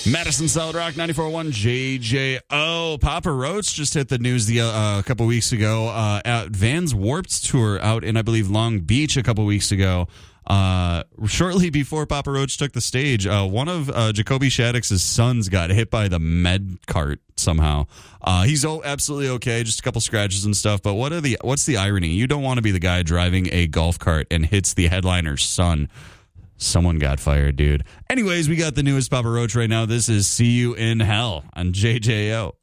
Madison Solid Rock 94.1 JJO. Papa Roach just hit the news a couple weeks ago at Vans Warped Tour out in, I believe, Long Beach a couple weeks ago. Shortly before Papa Roach took the stage, one of Jacoby Shaddix's sons got hit by the med cart somehow. He's absolutely okay, just a couple scratches and stuff. But what's the irony? You don't want to be the guy driving a golf cart and hits the headliner's son. Someone got fired, dude. Anyways, we got the newest Papa Roach right now. This is See You in Hell on JJO.